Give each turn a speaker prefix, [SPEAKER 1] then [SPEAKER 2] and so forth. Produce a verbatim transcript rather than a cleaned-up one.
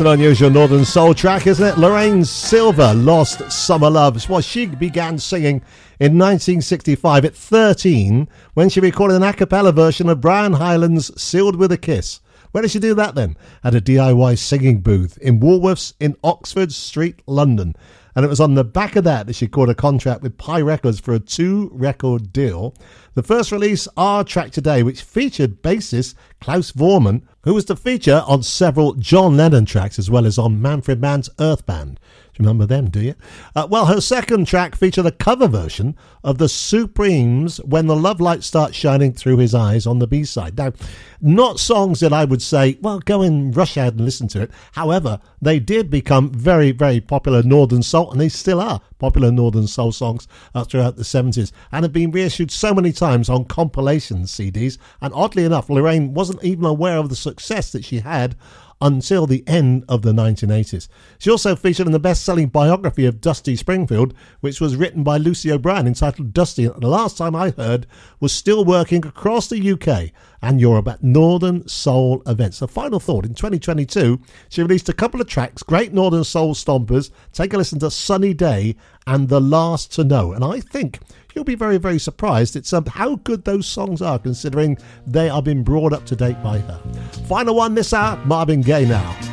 [SPEAKER 1] an unusual Northern Soul track, isn't it? Lorraine Silver, Lost Summer Love. It's what she began singing in nineteen sixty-five at thirteen when she recorded an a cappella version of Brian Hyland's Sealed with a Kiss. Where did she do that then? At a D I Y singing booth in Woolworths in Oxford Street, London. And it was on the back of that that she caught a contract with Pi Records for a two-record deal. The first release, Our Track Today, which featured bassist Klaus Voormann, who was to feature on several John Lennon tracks as well as on Manfred Mann's Earth Band. Do you remember them, do you? Uh, well, her second track featured a cover version of the Supremes' When the Love Light Starts Shining Through His Eyes on the B-side. Now, not songs that I would say, well, go and rush out and listen to it. However, they did become very, very popular Northern Soul, and they still are popular Northern Soul songs uh, throughout the seventies, and have been reissued so many times on compilation C Ds. And oddly enough, Lorraine wasn't even aware of the success that she had until the end of the nineteen eighties. She also featured in the best-selling biography of Dusty Springfield, which was written by Lucy O'Brien, entitled Dusty, and the last time I heard was still working across the U K and Europe at Northern Soul events. A final thought, in twenty twenty-two, she released a couple of tracks, great Northern Soul stompers. Take a listen to Sunny Day and The Last to Know, and I think you'll be very, very surprised at um, how good those songs are, considering they are being brought up to date by her. Final one this hour, Marvin Gaye now.